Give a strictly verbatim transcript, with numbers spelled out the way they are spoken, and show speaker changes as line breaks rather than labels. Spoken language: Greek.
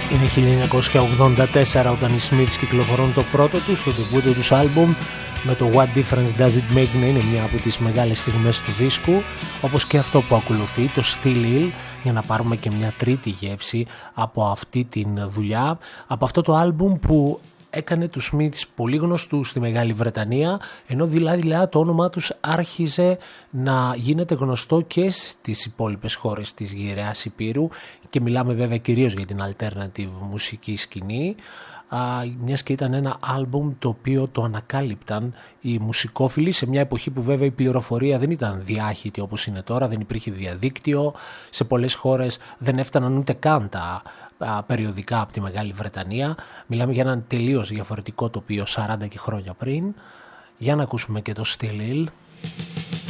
Είναι χίλια εννιακόσια ογδόντα τέσσερα όταν οι Smiths κυκλοφορούν το πρώτο τους, το debut τους άλμπουμ με το What Difference Does It Make, να είναι μια από τις μεγάλες στιγμές του δίσκου, όπως και αυτό που ακολουθεί, το Still Ill, για να πάρουμε και μια τρίτη γεύση από αυτή την δουλειά, από αυτό το άλμπουμ που έκανε τους Smiths πολύ γνωστούς στη Μεγάλη Βρετανία, ενώ δηλαδή το όνομά τους άρχιζε να γίνεται γνωστό και στις υπόλοιπες χώρες της γυραιάς Υπήρου, και μιλάμε βέβαια κυρίως για την alternative μουσική σκηνή, μιας και ήταν ένα άλμπουμ το οποίο το ανακάλυπταν οι μουσικόφιλοι σε μια εποχή που βέβαια η πληροφορία δεν ήταν διάχυτη όπως είναι τώρα, δεν υπήρχε διαδίκτυο, σε πολλές χώρες δεν έφταναν ούτε καν τα περιοδικά από τη Μεγάλη Βρετανία. Μιλάμε για έναν τελείως διαφορετικό τοπίο σαράντα και χρόνια πριν. Για να ακούσουμε και το Still Ill.